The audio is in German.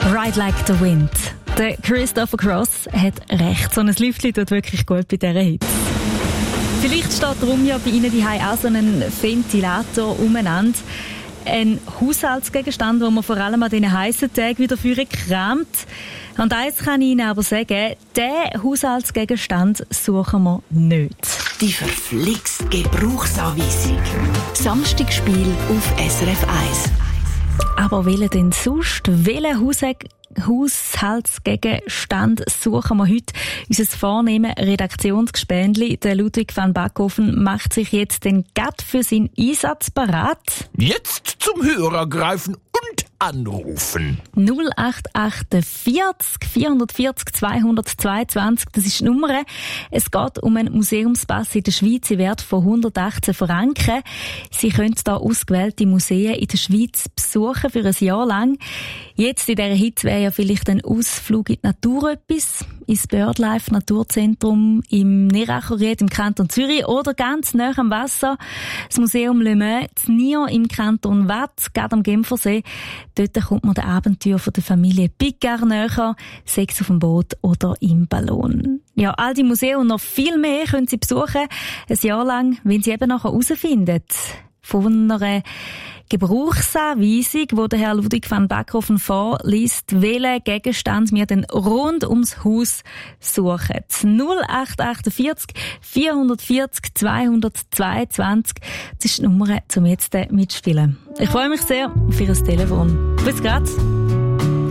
Ride Like the Wind. Der Christopher Cross hat recht. So ein Lüftchen tut wirklich gut bei dieser Hitze. Vielleicht steht darum ja bei Ihnen daheim auch so ein Ventilator umeinander. Ein Haushaltsgegenstand, den man vor allem an diesen heissen Tagen wieder für kramt. Und eins kann ich Ihnen aber sagen, diesen Haushaltsgegenstand suchen wir nicht. Die verflixt Gebrauchsanweisung. Samstagsspiel auf SRF 1. Aber welchen denn sonst? Welchen Haushaltsgegenstand suchen wir heute? Unser vornehmes Redaktionsgespendli, der Ludwig van Backhofen, macht sich jetzt den Gatt für seinen Einsatz bereit. Jetzt zum Hörer greifen und anrufen. 0848 440 222, das ist die Nummer. Es geht um einen Museumspass in der Schweiz im Wert von 118 Franken. Sie können hier ausgewählte Museen in der Schweiz besuchen für ein Jahr lang. Jetzt in dieser Hitze wäre ja vielleicht ein Ausflug in die Natur etwas, ins BirdLife Naturzentrum im Neracherried im Kanton Zürich oder ganz nah am Wasser, das Museum Le Mans in Nier im Kanton Waadt, gerade am Genfersee. Dort kommt man den Abenteuer von der Familie Picard näher, sei es auf dem Boot oder im Ballon. Ja, all die Museen und noch viel mehr können Sie besuchen, ein Jahr lang, wenn Sie eben nachher herausfinden von einer Gebrauchsanweisung, wo der Herr Ludwig van Backhofen vorliest, welchen Gegenstand wir denn rund ums Haus suchen. 0848 440 222, das ist die Nummer, zum jetzt mitspielen. Ich freue mich sehr auf Ihr Telefon. Bis grad.